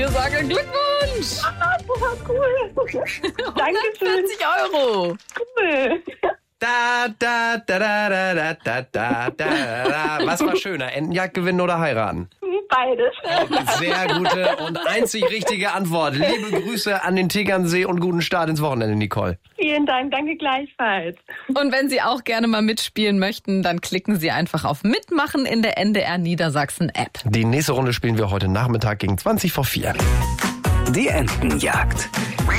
Wir sagen Glückwunsch. Cool. Dankeschön. 40 Euro. Cool. Da. Was war schöner, Entenjagd gewinnen oder heiraten? Beides. Sehr gute und einzig richtige Antwort. Liebe Grüße an den Tegernsee und guten Start ins Wochenende, Nicole. Vielen Dank, danke gleichfalls. Und wenn Sie auch gerne mal mitspielen möchten, dann klicken Sie einfach auf Mitmachen in der NDR Niedersachsen App. Die nächste Runde spielen wir heute Nachmittag gegen 4:20. Die Entenjagd.